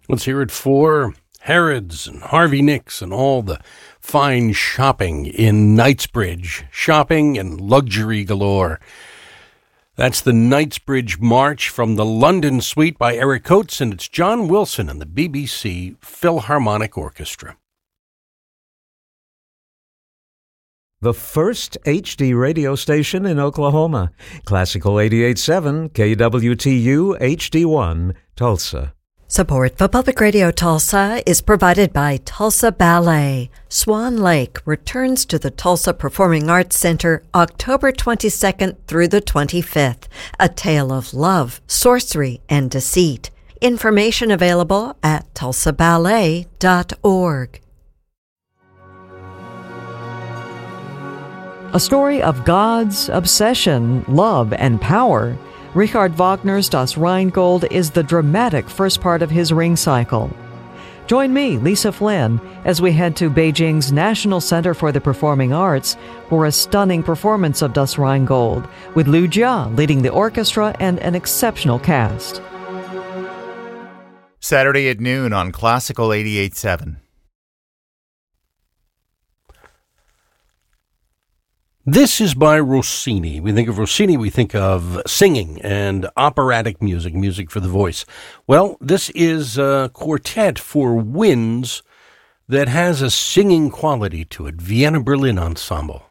Let's hear it for Harrods and Harvey Nicks and all the fine shopping in Knightsbridge. Shopping and luxury galore. That's the Knightsbridge March from the London Suite by Eric Coates, and it's John Wilson and the BBC Philharmonic Orchestra. The first HD radio station in Oklahoma. Classical 88.7 KWTU HD1, Tulsa. Support for Public Radio Tulsa is provided by Tulsa Ballet. Swan Lake returns to the Tulsa Performing Arts Center October 22nd through the 25th. A tale of love, sorcery, and deceit. Information available at tulsaballet.org. A story of God's obsession, love, and power. Richard Wagner's Das Rheingold is the dramatic first part of his Ring cycle. Join me, Lisa Flynn, as we head to Beijing's National Center for the Performing Arts for a stunning performance of Das Rheingold, with Liu Jia leading the orchestra and an exceptional cast. Saturday at noon on Classical 88.7. This is by Rossini. We think of Rossini, we think of singing and operatic music, music for the voice. Well, this is a quartet for winds that has a singing quality to it. Vienna Berlin Ensemble.